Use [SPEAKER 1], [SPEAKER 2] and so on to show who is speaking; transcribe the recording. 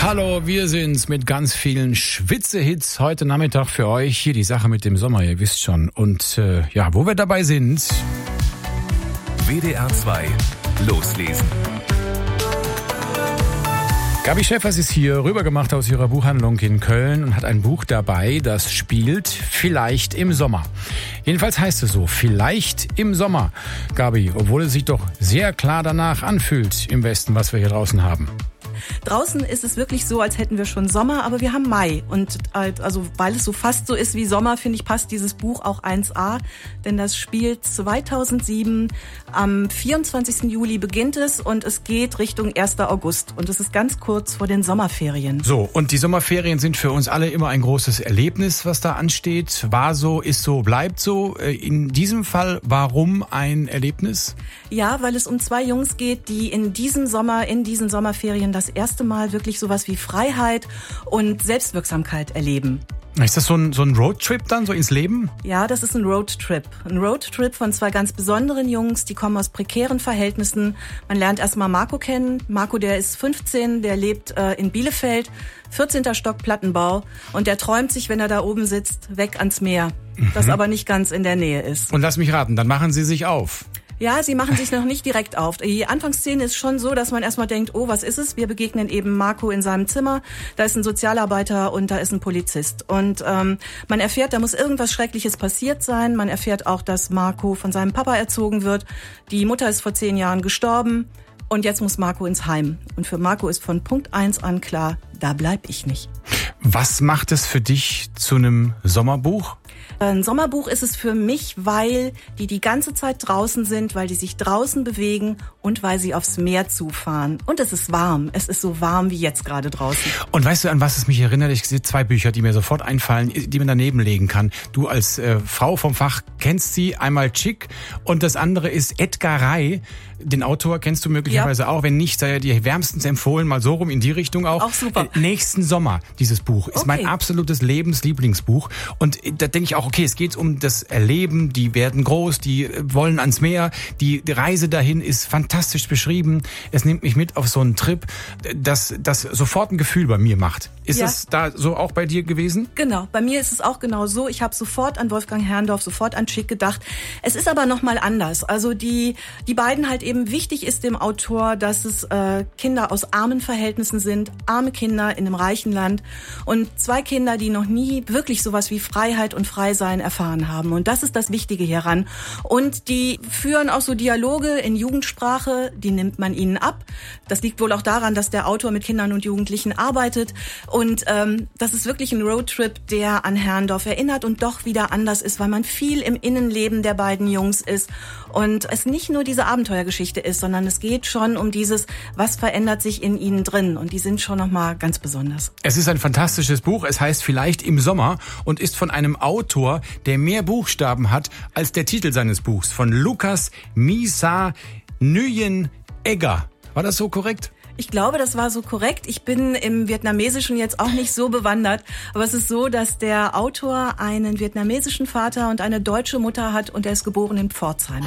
[SPEAKER 1] Hallo, wir sind's mit ganz vielen Schwitze-Hits heute Nachmittag für euch. Hier die Sache mit dem Sommer, ihr wisst schon. Und wo wir dabei sind...
[SPEAKER 2] WDR 2 loslesen.
[SPEAKER 1] Gabi Schäffers ist hier rübergemacht aus ihrer Buchhandlung in Köln und hat ein Buch dabei, das spielt Vielleicht im Sommer. Jedenfalls heißt es so, Vielleicht im Sommer. Gabi, obwohl es sich doch sehr klar danach anfühlt im Westen, was wir hier draußen haben.
[SPEAKER 3] Draußen ist es wirklich so, als hätten wir schon Sommer, aber wir haben Mai. Und also weil es so fast so ist wie Sommer, finde ich, passt dieses Buch auch 1A. Denn das spielt 2007, am 24. Juli beginnt es und es geht Richtung 1. August. Und es ist ganz kurz vor den Sommerferien.
[SPEAKER 1] So, und die Sommerferien sind für uns alle immer ein großes Erlebnis, was da ansteht. War so, ist so, bleibt so. In diesem Fall, warum ein Erlebnis?
[SPEAKER 3] Ja, weil es um zwei Jungs geht, die in diesen Sommerferien das erste Mal wirklich sowas wie Freiheit und Selbstwirksamkeit erleben.
[SPEAKER 1] Ist das so ein Roadtrip dann, so ins Leben?
[SPEAKER 3] Ja, das ist ein Roadtrip. Ein Roadtrip von zwei ganz besonderen Jungs, die kommen aus prekären Verhältnissen. Man lernt erstmal Marco kennen. Marco, der ist 15, der lebt in Bielefeld, 14. Stock Plattenbau. Und der träumt sich, wenn er da oben sitzt, weg ans Meer, das aber nicht ganz in der Nähe ist.
[SPEAKER 1] Und lass mich raten, dann machen sie sich auf.
[SPEAKER 3] Ja, sie machen sich noch nicht direkt auf. Die Anfangsszene ist schon so, dass man erstmal denkt, oh, was ist es? Wir begegnen eben Marco in seinem Zimmer. Da ist ein Sozialarbeiter und da ist ein Polizist. Und man erfährt, da muss irgendwas Schreckliches passiert sein. Man erfährt auch, dass Marco von seinem Papa erzogen wird. Die Mutter ist vor 10 Jahren gestorben. Und jetzt muss Marco ins Heim. Und für Marco ist von Punkt 1 an klar, da bleib ich nicht.
[SPEAKER 1] Was macht es für dich zu einem Sommerbuch?
[SPEAKER 3] Ein Sommerbuch ist es für mich, weil die ganze Zeit draußen sind, weil die sich draußen bewegen und weil sie aufs Meer zufahren. Und es ist warm. Es ist so warm wie jetzt gerade draußen. Und
[SPEAKER 1] weißt du, an was es mich erinnert? Ich sehe 2 Bücher, die mir sofort einfallen, die man daneben legen kann. Du als Frau vom Fach kennst sie, einmal Chick und das andere ist Edgar Ray. Den Autor kennst du möglicherweise auch. Wenn nicht, sei er dir wärmstens empfohlen, mal so rum in die Richtung auch.
[SPEAKER 3] Auch super.
[SPEAKER 1] Nächsten Sommer, dieses Buch, ist mein absolutes Lebenslieblingsbuch. Und da denke ich auch, okay, es geht um das Erleben, die werden groß, die wollen ans Meer, die Reise dahin ist fantastisch beschrieben. Es nimmt mich mit auf so einen Trip, das sofort ein Gefühl bei mir macht. Ist es da so auch bei dir gewesen?
[SPEAKER 3] Genau, bei mir ist es auch genau so. Ich habe sofort an Wolfgang Herrndorf, sofort an Chick gedacht. Es ist aber nochmal anders. Also die beiden halt eben, wichtig ist dem Autor, dass es Kinder aus armen Verhältnissen sind, arme Kinder in einem reichen Land und 2 Kinder, die noch nie wirklich sowas wie Freiheit und Freisein erfahren haben. Und das ist das Wichtige hieran. Und die führen auch so Dialoge in Jugendsprache, die nimmt man ihnen ab. Das liegt wohl auch daran, dass der Autor mit Kindern und Jugendlichen arbeitet. Und das ist wirklich ein Roadtrip, der an Herrndorf erinnert und doch wieder anders ist, weil man viel im Innenleben der beiden Jungs ist. Und es nicht nur diese Abenteuergeschichte ist, sondern es geht schon um dieses, was verändert sich in ihnen drin. Und die sind schon nochmal ganz besonders.
[SPEAKER 1] Es ist ein fantastisches Buch. Es heißt Vielleicht im Sommer und ist von einem Autor, der mehr Buchstaben hat als der Titel seines Buchs. Von Lukas Misa Nguyen Egger. War das so korrekt?
[SPEAKER 3] Ich glaube, das war so korrekt. Ich bin im Vietnamesischen jetzt auch nicht so bewandert. Aber es ist so, dass der Autor einen vietnamesischen Vater und eine deutsche Mutter hat und er ist geboren in Pforzheim.